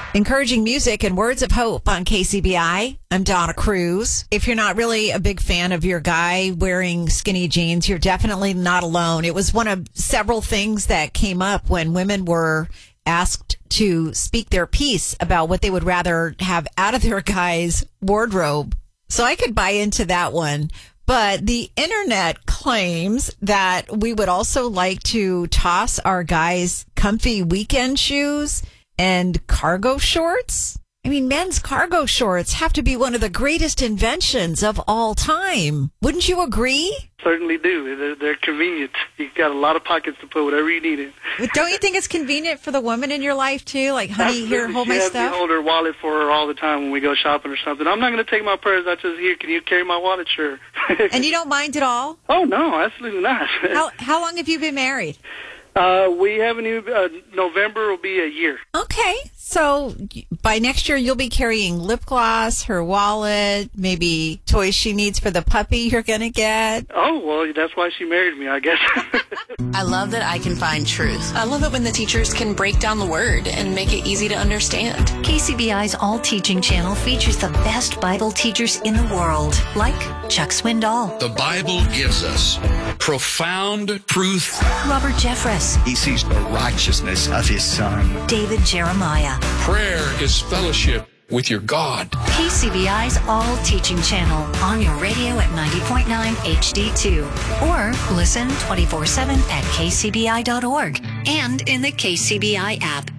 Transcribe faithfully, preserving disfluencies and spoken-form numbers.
Encouraging music and words of hope on K C B I. I'm Donna Cruz. If you're not really a big fan of your guy wearing skinny jeans, you're definitely not alone. It was one of several things that came up when women were asked to speak their piece about what they would rather have out of their guy's wardrobe. So I could buy into that one. But the internet claims that we would also like to toss our guys' comfy weekend shoes and cargo shorts. I mean, men's cargo shorts have to be one of the greatest inventions of all time. Wouldn't you agree? Certainly do. They're, they're convenient. You've got a lot of pockets to put whatever you need in. But don't you think it's convenient for the woman in your life, too? Like, honey, Absolutely. here, hold she my has stuff. Me hold her wallet for her all the time when we go shopping or something. I'm not going to take my purse. I just, here, can you carry my wallet? Sure. And you don't mind at all? Oh, no, absolutely not. How, how long have you been married? Uh, we haven't even, uh, November will be a year. Okay. So by next year, you'll be carrying lip gloss, her wallet, maybe toys she needs for the puppy you're going to get. Oh, well, that's why she married me, I guess. I love that I can find truth. I love it when the teachers can break down the word and make it easy to understand. K C B I's All Teaching channel features the best Bible teachers in the world, like Chuck Swindoll. The Bible gives us profound truth. Robert Jeffress. He sees the righteousness of his son. David Jeremiah. Prayer is fellowship with your God. K C B I's All Teaching channel on your radio at ninety point nine H D two. Or listen twenty-four seven at k c b i dot org and in the K C B I app.